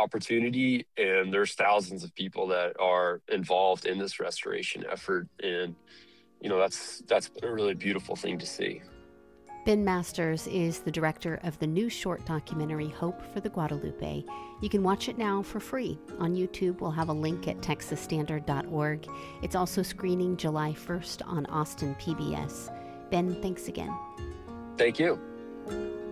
opportunity, and there's thousands of people that are involved in this restoration effort. And, that's been a really beautiful thing to see. Ben Masters is the director of the new short documentary, Hope for the Guadalupe. You can watch it now for free on YouTube. We'll have a link at texasstandard.org. It's also screening July 1st on Austin PBS. Ben, thanks again. Thank you.